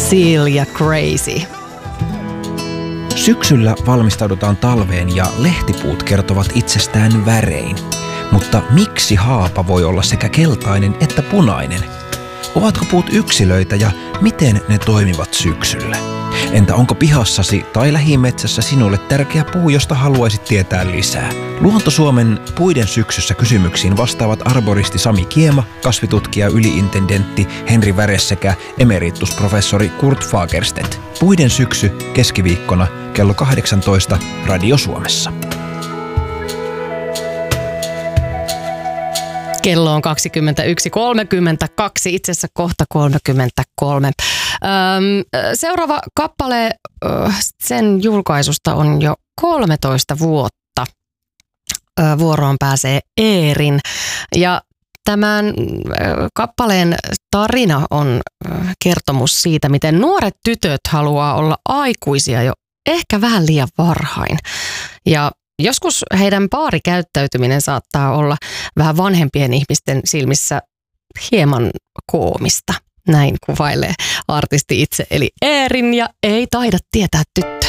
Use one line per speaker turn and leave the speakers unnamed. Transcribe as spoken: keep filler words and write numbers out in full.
Seal ja Crazy.
Syksyllä valmistaudutaan talveen ja lehtipuut kertovat itsestään värein. Mutta miksi haapa voi olla sekä keltainen että punainen? Ovatko puut yksilöitä ja miten ne toimivat syksyllä? Entä onko pihassasi tai lähimetsässä sinulle tärkeä puu, josta haluaisit tietää lisää? Luonto-Suomen Puiden syksyssä kysymyksiin vastaavat arboristi Sami Kiema, kasvitutkija yliintendentti Henri Väres sekä emeritusprofessori Kurt Fagerstedt. Puiden syksy keskiviikkona kello kahdeksantoista Radio Suomessa.
Kello on kaksikymmentäyksi kolmekymmentäkaksi, itse asiassa kohta kolmekymmentäkolme. Öm, seuraava kappale, sen julkaisusta on jo kolmetoista vuotta. Vuoroon pääsee Eerin. Ja tämän kappaleen tarina on kertomus siitä, miten nuoret tytöt haluaa olla aikuisia jo ehkä vähän liian varhain. Ja joskus heidän paarikäyttäytyminen saattaa olla vähän vanhempien ihmisten silmissä hieman koomista. Näin kuvailee artisti itse, eli Eerin ja Ei taida tietää tyttö.